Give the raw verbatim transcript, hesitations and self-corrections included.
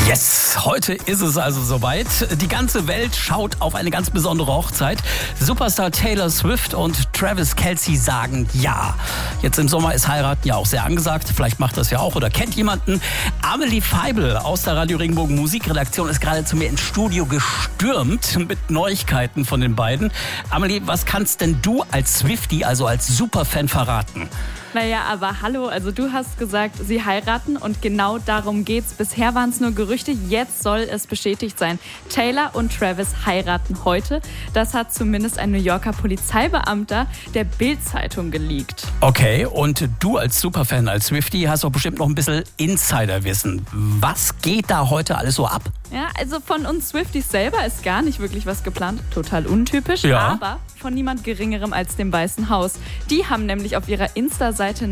Yes, heute ist es also soweit. Die ganze Welt schaut auf eine ganz besondere Hochzeit. Superstar Taylor Swift und Travis Kelce sagen ja. Jetzt im Sommer ist heiraten ja auch sehr angesagt. Vielleicht macht das ja auch oder kennt jemanden. Amelie Feibel aus der Radio Regenbogen Musikredaktion ist gerade zu mir ins Studio gestürmt mit Neuigkeiten von den beiden. Amelie, was kannst denn du als Swiftie, also als Superfan verraten? Naja, aber hallo, also du hast gesagt, sie heiraten und genau darum geht's. Bisher waren es nur Gerüchte, jetzt soll es bestätigt sein. Taylor und Travis heiraten heute. Das hat zumindest ein New Yorker Polizeibeamter der Bild-Zeitung geleakt. Okay, und du als Superfan, als Swiftie, hast doch bestimmt noch ein bisschen Insiderwissen. Was geht da heute alles so ab? Ja, also von uns Swifties selber ist gar nicht wirklich was geplant. Total untypisch, ja. Aber von niemand Geringerem als dem Weißen Haus. Die haben nämlich auf ihrer Insta-Seite